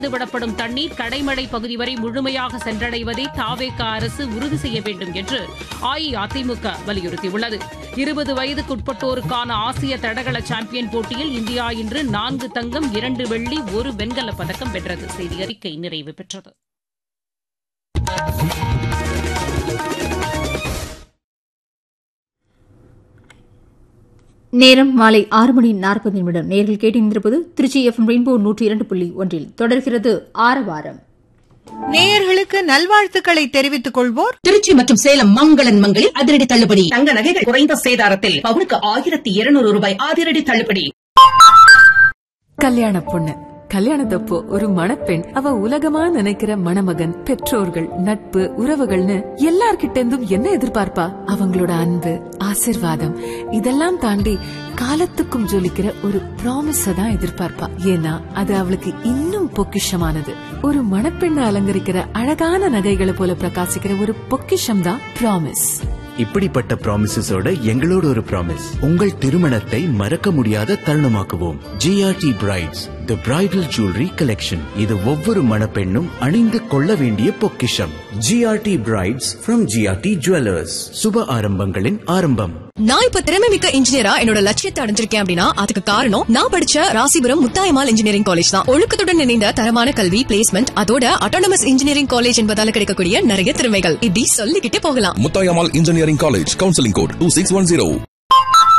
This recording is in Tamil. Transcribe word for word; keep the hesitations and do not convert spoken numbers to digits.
விடப்படும் தண்ணீர் கடைமடை பகுதி வரை முழுமையாக சென்றடைவதை தாவேக அரசு உறுதி செய்ய வேண்டும் என்று அஇஅதிமுக வலியுறுத்தியுள்ளது. இருபது வயதுக்குட்பட்டோருக்கான ஆசிய தடகள சாம்பியன் போட்டியில் இந்தியா இன்று நான்கு தங்கம், இரண்டு வெள்ளி, ஒரு வெண்கலப் பதக்கம் வென்றது. செய்தி அறிக்கை நிறைவு பெற்றது. நேரம் மாலை ஆறு மணி நாற்பது நிமிடம். நேரில் கேட்டிருப்பது திருச்சி எஃப்எம் ரெயின்போ நூற்றி இரண்டு புள்ளி ஒன்றில் தொடர்கிறது ஆரவாரம். நேயர்களுக்கு நல்வாழ்த்துக்களை தெரிவித்துக் கொள்வோர் திருச்சி மற்றும் சேலம் மங்களன் மங்களில் அதிரடி தள்ளுபடி. தங்க நகைகள் குறைந்த சேதாரத்தில் பவுனுக்கு ஆயிரத்தி இருநூறு ரூபாய் அதிரடி தள்ளுபடி. கல்யாண பொண்ணு கல்யாணத்தப்போ ஒரு மணப்பெண் அவ உலகமா நினைக்கிற மணமகன், பெற்றோர்கள், நட்பு, உறவுகள்னு எல்லார்கிட்ட இருந்தும் என்ன எதிர்பார்ப்பா? அவங்களோட அன்பு, ஆசிர்வாதம் இதெல்லாம் தாண்டி காலத்துக்கும் ஜொலிக்கிற ஒரு ப்ராமிஸ தான் எதிர்பார்ப்பா. ஏன்னா அது அவளுக்கு இன்னும் பொக்கிஷமானது. ஒரு மணப்பெண்ணை அலங்கரிக்கிற அழகான நகைகளை போல பிரகாசிக்கிற ஒரு பொக்கிஷம் தான் ப்ராமிஸ். இப்படிப்பட்ட ப்ராமிசஸோட எங்களோட ஒரு ப்ராமிஸ், உங்கள் திருமணத்தை மறக்க முடியாத தருணமாக்குவோம். ஜிஆர்டி பிரைட்ஸ், தி பிரைடல் ஜுவல்லரி கலெக்ஷன். இது ஒவ்வொரு மணப்பெண்ணும் அணிந்து கொள்ள வேண்டிய பொக்கிஷம். GRT brides from GRT jewellers. சுப ஆரம்பங்களின் ஆரம்பம். நான் இப்ப திறமை மிக்க இன்ஜினியரா என்னோட லட்சியத்தை அடைஞ்சிருக்கேன் அப்படின்னா அதுக்கு காரணம் நான் படிச்ச ராசிபுரம் முத்தாயம்மாள் இன்ஜினியரிங் காலேஜ் தான். ஒழுக்கத்துடன் இணைந்த தரமான கல்வி, பிளேஸ்மெண்ட், அதோட ஆட்டோனமஸ் இன்ஜினியரிங் காலேஜ் என்பதால கிடைக்கக்கூடிய நிறைய திறமைகள் இப்படி சொல்லிக்கிட்டே போகலாம். Muthayammal engineering college, counselling code two six one zero.